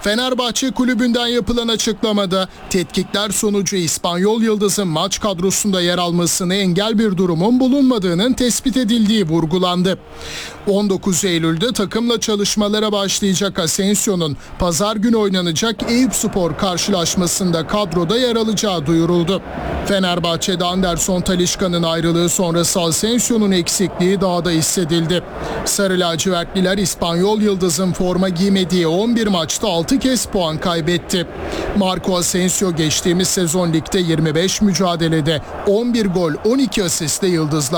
Fenerbahçe kulübünden yapılan açıklamada tetkikler sonucu İspanyol Yıldız'ın maç kadrosunda yer almasını engel bir durumun bulunmadığının tespit edildiği vurgulandı. 19 Eylül'de takımla çalışmalara başlayacak Asensio'nun pazar günü oynanacak Eyüpspor karşılaşmasında kadroda yer alacağı duyuruldu. Fenerbahçe'de Anderson Talisca'nın ayrılığı sonrası Asensio'nun eksikliği daha da hissedildi. Sarı lacivertliler İspanyol Yıldız'ın forma giymediği 11 maçta 6 kez puan kaybetti. Marco Asensio geçtiğimiz sezon ligde 25 mücadelede 11 gol 12 asistle Yıldızlar